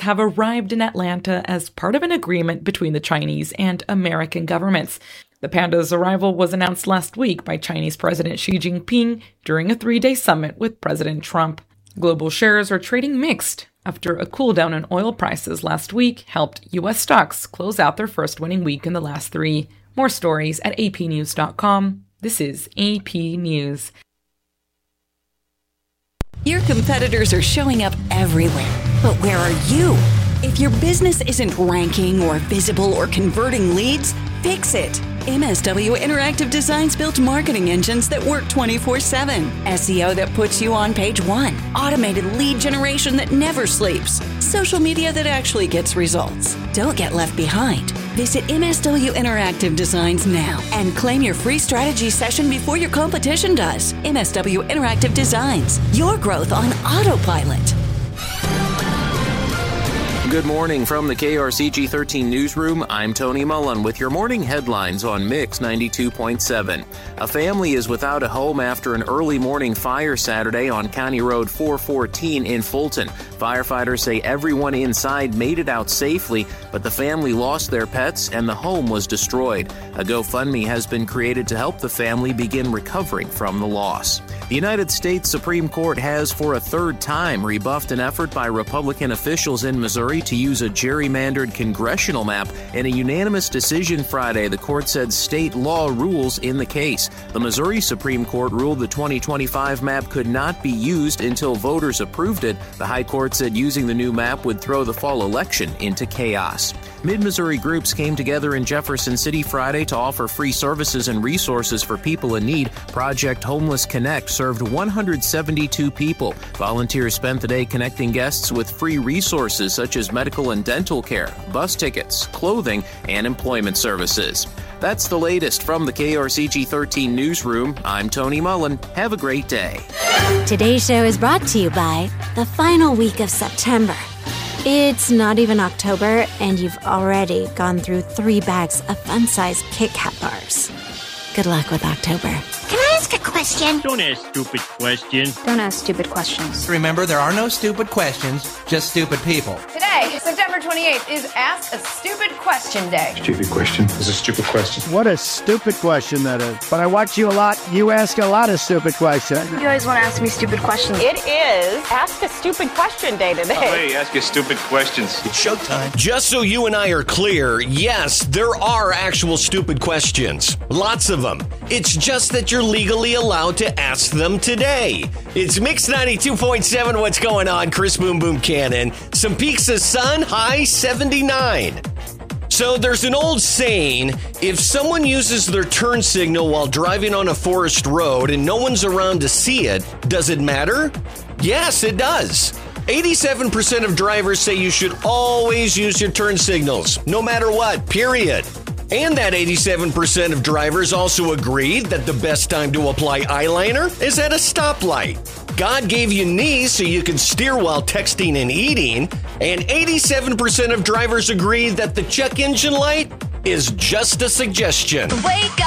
have arrived in Atlanta as part of an agreement between the Chinese and American governments. The panda's arrival was announced last week by Chinese President Xi Jinping during a 3-day summit with President Trump. Global shares are trading mixed after a cool down in oil prices last week helped U.S. stocks close out their first winning week in the last 3. More stories at apnews.com. This is AP News. Your competitors are showing up everywhere, but where are you? If your business isn't ranking or visible or converting leads, fix it. MSW Interactive Designs built marketing engines that work 24/7. SEO that puts you on page 1. Automated lead generation that never sleeps. Social media that actually gets results. Don't get left behind. Visit MSW Interactive Designs now and claim your free strategy session before your competition does. MSW Interactive Designs. Your growth on autopilot. Good morning from the KRCG 13 newsroom. I'm Tony Mullen with your morning headlines on Mix 92.7. A family is without a home after an early morning fire Saturday on County Road 414 in Fulton. Firefighters say everyone inside made it out safely, but the family lost their pets and the home was destroyed. A GoFundMe has been created to help the family begin recovering from the loss. The United States Supreme Court has, for a third time, rebuffed an effort by Republican officials in Missouri to use a gerrymandered congressional map. In a unanimous decision Friday, the court said state law rules in the case. The Missouri Supreme Court ruled the 2025 map could not be used until voters approved it. The High Court said using the new map would throw the fall election into chaos. Mid-Missouri groups came together in Jefferson City Friday to offer free services and resources for people in need. Project Homeless Connect served 172 people. Volunteers spent the day connecting guests with free resources such as medical and dental care, bus tickets, clothing, and employment services. That's the latest from the KRCG 13 newsroom. I'm Tony Mullen. Have a great day. Today's show is brought to you by the final week of September. It's not even October, and you've already gone through 3 bags of fun-sized Kit Kat bars. Good luck with October. Can I ask a question? Don't ask stupid questions. Don't ask stupid questions. Remember, there are no stupid questions, just stupid people. Today, September 28th, is Ask a Stupid Question Day. Stupid question is a stupid question. What a stupid question that is. But I watch you a lot. You ask a lot of stupid questions. You always want to ask me stupid questions. It is Ask a Stupid Question Day today. Oh, hey, ask your stupid questions. It's showtime. Just so you and I are clear, yes, there are actual stupid questions. Lots of them. It's just that you're legally allowed to ask them today. It's Mix 92.7. What's going on? Chris Boom Boom Cannon. Some peaks of sun, high 79. So there's an old saying, if someone uses their turn signal while driving on a forest road and no one's around to see it, does it matter? Yes, it does. 87% of drivers say you should always use your turn signals, no matter what, period. And that 87% of drivers also agreed that the best time to apply eyeliner is at a stoplight. God gave you knees so you can steer while texting and eating, and 87% of drivers agreed that the check engine light is just a suggestion. Wake up!